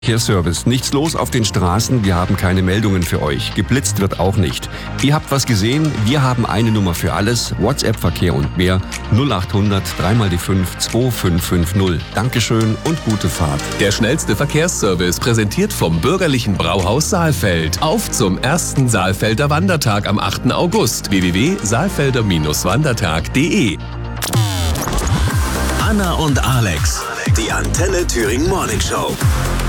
Service. Nichts los auf den Straßen, wir haben keine Meldungen für euch. Geblitzt wird auch nicht. Ihr habt was gesehen, wir haben eine Nummer für alles. WhatsApp-Verkehr und mehr 0800 3x5 2550. Dankeschön und gute Fahrt. Der schnellste Verkehrsservice präsentiert vom Bürgerlichen Brauhaus Saalfeld. Auf zum ersten Saalfelder Wandertag am 8. August. www.saalfelder-wandertag.de. Anna und Alex. Die Antenne Thüringen Morning Show.